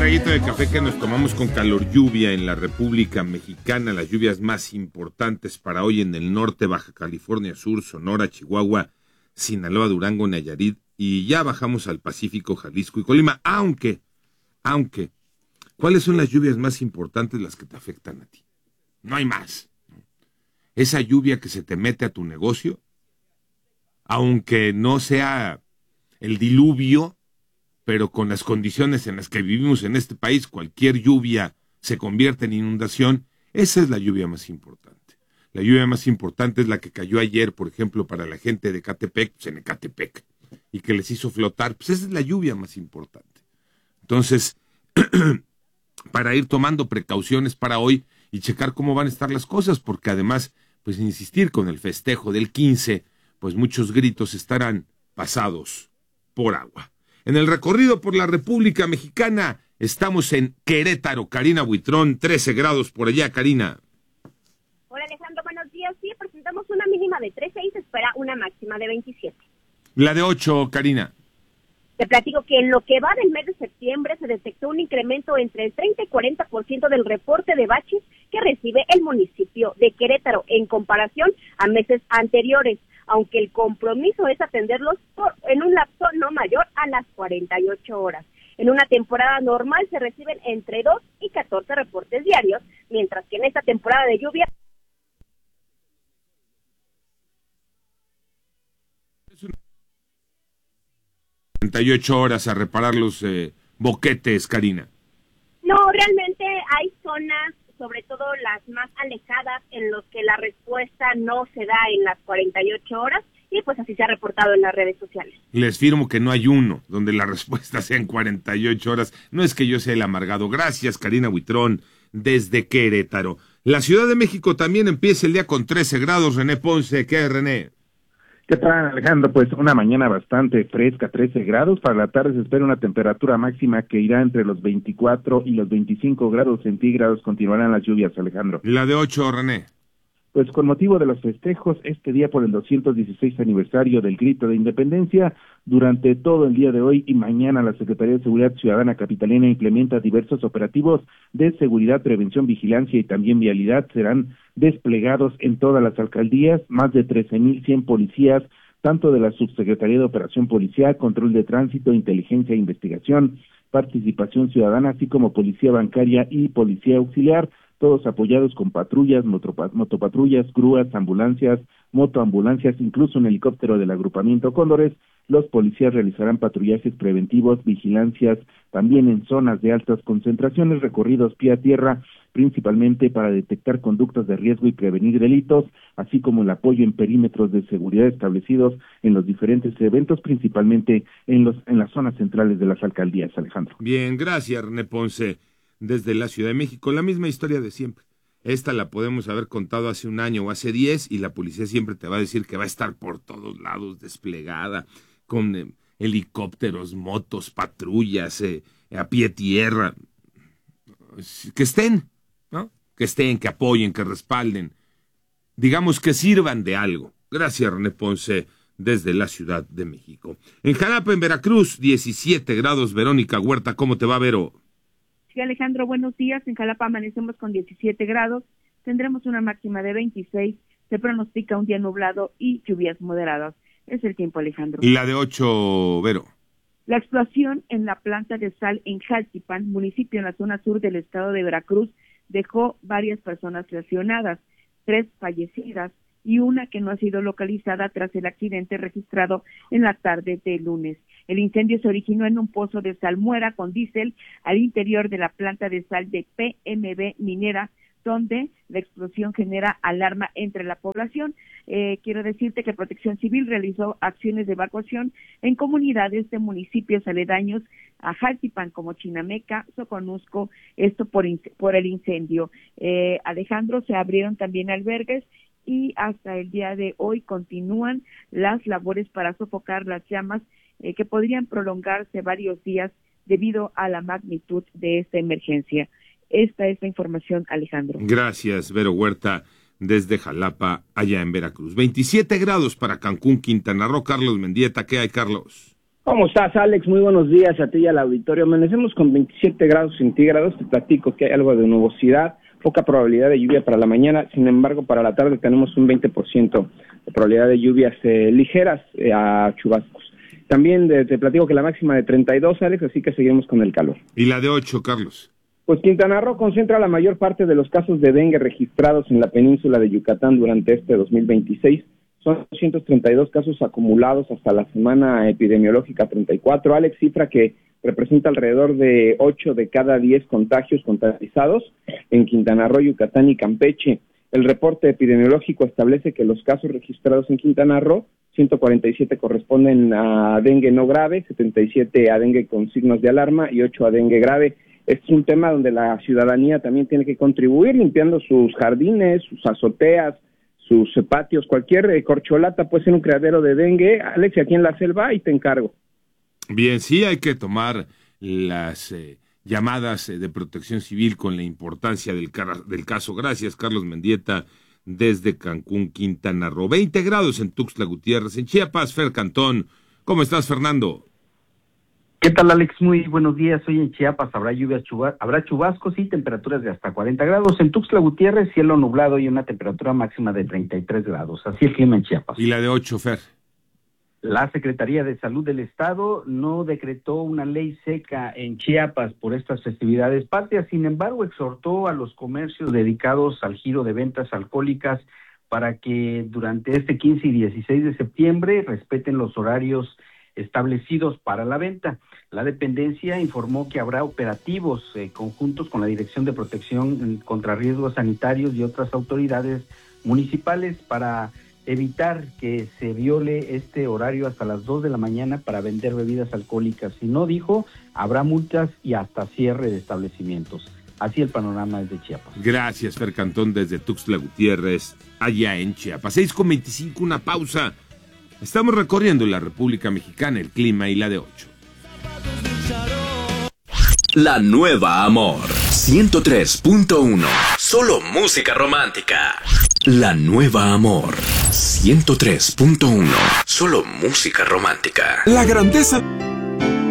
traguito de café que nos tomamos con calor. Lluvia en la República Mexicana, las lluvias más importantes para hoy en el norte, Baja California Sur, Sonora, Chihuahua, Sinaloa, Durango, Nayarit, y ya bajamos al Pacífico, Jalisco y Colima, aunque, ¿cuáles son las lluvias más importantes, las que te afectan a ti? No hay más. Esa lluvia que se te mete a tu negocio, aunque no sea el diluvio, pero con las condiciones en las que vivimos en este país, cualquier lluvia se convierte en inundación. Esa es la lluvia más importante. La lluvia más importante es la que cayó ayer, por ejemplo, para la gente de Ecatepec, pues en Ecatepec, y que les hizo flotar. Pues esa es la lluvia más importante. Entonces, para ir tomando precauciones para hoy y checar cómo van a estar las cosas, porque además, pues insistir con el festejo del 15, pues muchos gritos estarán pasados por agua. En el recorrido por la República Mexicana, estamos en Querétaro. Karina Buitrón, 13 grados por allá, Karina. Hola Alejandro, buenos días. Sí, presentamos una mínima de 13 y se espera una máxima de 27. La de 8, Karina. Te platico que en lo que va del mes de septiembre se detectó un incremento entre el 30 y 40% del reporte de baches que recibe el municipio de Querétaro en comparación a meses anteriores, aunque el compromiso es atenderlos en un lapso no mayor a las 48 horas. En una temporada normal se reciben entre 2 y 14 reportes diarios, mientras que en esta temporada de lluvia 48 horas a reparar los boquetes, Karina. No, realmente hay zonas, sobre todo las más alejadas, en los que la respuesta no se da en las 48 horas, y pues así se ha reportado en las redes sociales. Les firmo que no hay uno donde la respuesta sea en 48 horas. No es que yo sea el amargado. Gracias, Karina Buitrón, desde Querétaro. La Ciudad de México también empieza el día con 13 grados. René Ponce, ¿qué es, René? ¿Qué tal, Alejandro? Pues una mañana bastante fresca, 13 grados. Para la tarde se espera una temperatura máxima que irá entre los 24 y los 25 grados centígrados. Continuarán las lluvias, Alejandro. La de 8, René. Pues con motivo de los festejos, este día por el 216 aniversario del Grito de Independencia, durante todo el día de hoy y mañana la Secretaría de Seguridad Ciudadana Capitalina implementa diversos operativos de seguridad, prevención, vigilancia y también vialidad. Serán desplegados en todas las alcaldías, más de 13,100 policías, tanto de la Subsecretaría de Operación Policial, Control de Tránsito, Inteligencia e Investigación, Participación Ciudadana, así como Policía Bancaria y Policía Auxiliar, todos apoyados con patrullas, motopatrullas, grúas, ambulancias, motoambulancias, incluso un helicóptero del agrupamiento Cóndores. Los policías realizarán patrullajes preventivos, vigilancias, también en zonas de altas concentraciones, recorridos pie a tierra, principalmente para detectar conductas de riesgo y prevenir delitos, así como el apoyo en perímetros de seguridad establecidos en los diferentes eventos, principalmente en las zonas centrales de las alcaldías, Alejandro. Bien, gracias, René Ponce. Desde la Ciudad de México, la misma historia de siempre. Esta la podemos haber contado hace un año o hace 10 y la policía siempre te va a decir que va a estar por todos lados desplegada, con helicópteros, motos, patrullas, a pie tierra. Que estén, ¿no? Que estén, que apoyen, que respalden. Digamos que sirvan de algo. Gracias, René Ponce, desde la Ciudad de México. En Jalapa, en Veracruz, 17 grados. Verónica Huerta, ¿cómo te va, Vero? Sí, Alejandro, buenos días. En Jalapa amanecemos con 17 grados, tendremos una máxima de 26, se pronostica un día nublado y lluvias moderadas. Es el tiempo, Alejandro. La de 8, Vero. La explosión en la planta de sal en Jaltipan, municipio en la zona sur del estado de Veracruz, dejó varias personas lesionadas, 3 fallecidas y una que no ha sido localizada tras el accidente registrado en la tarde de lunes. El incendio se originó en un pozo de salmuera con diésel al interior de la planta de sal de PMB Minera, donde la explosión genera alarma entre la población. Quiero decirte que Protección Civil realizó acciones de evacuación en comunidades de municipios aledaños a Jaltipan como Chinameca, Soconusco, esto por el incendio. Alejandro, se abrieron también albergues y hasta el día de hoy continúan las labores para sofocar las llamas que podrían prolongarse varios días debido a la magnitud de esta emergencia. Esta es la información, Alejandro. Gracias, Vero Huerta, desde Jalapa, allá en Veracruz. 27 grados para Cancún, Quintana Roo. Carlos Mendieta, ¿qué hay, Carlos? ¿Cómo estás, Alex? Muy buenos días a ti y al auditorio. Amanecemos con 27 grados centígrados. Te platico que hay algo de nubosidad, poca probabilidad de lluvia para la mañana. Sin embargo, para la tarde tenemos un 20% de probabilidad de lluvias ligeras a chubascos. También te platico que la máxima de 32, Alex, así que seguimos con el calor. ¿Y la de 8, Carlos? Pues Quintana Roo concentra la mayor parte de los casos de dengue registrados en la península de Yucatán durante este 2026. Son 232 casos acumulados hasta la semana epidemiológica 34, Alex, cifra que representa alrededor de 8 de cada 10 contagios contabilizados en Quintana Roo, Yucatán y Campeche. El reporte epidemiológico establece que los casos registrados en Quintana Roo, 147 corresponden a dengue no grave, 77 a dengue con signos de alarma y 8 a dengue grave. Este es un tema donde la ciudadanía también tiene que contribuir limpiando sus jardines, sus azoteas, sus patios, cualquier corcholata puede ser un criadero de dengue. Alex, aquí en la selva, ahí te encargo. Bien, sí hay que tomar las llamadas de protección civil con la importancia del caso. Gracias, Carlos Mendieta, desde Cancún, Quintana Roo. 20 grados en Tuxtla Gutiérrez, en Chiapas. Fer Cantón, ¿cómo estás, Fernando? ¿Qué tal, Alex? Muy buenos días. Hoy en Chiapas habrá lluvias, habrá chubascos y temperaturas de hasta 40 grados. En Tuxtla Gutiérrez, cielo nublado y una temperatura máxima de 33 grados. Así el clima en Chiapas. ¿Y la de 8, Fer? La Secretaría de Salud del Estado no decretó una ley seca en Chiapas por estas festividades patrias. Sin embargo, exhortó a los comercios dedicados al giro de ventas alcohólicas para que durante este 15 y 16 de septiembre respeten los horarios establecidos para la venta. La dependencia informó que habrá operativos conjuntos con la Dirección de Protección contra Riesgos Sanitarios y otras autoridades municipales para evitar que se viole este horario hasta las 2 de la mañana para vender bebidas alcohólicas. Si no, dijo, habrá multas y hasta cierre de establecimientos. Así el panorama es de Chiapas. Gracias, Fer Cantón, desde Tuxtla Gutiérrez, allá en Chiapas. 6:25, una pausa. Estamos recorriendo la República Mexicana, el clima y la de 8. La nueva Amor 103.1. Solo música romántica. La nueva Amor 103.1. Solo música romántica. La grandeza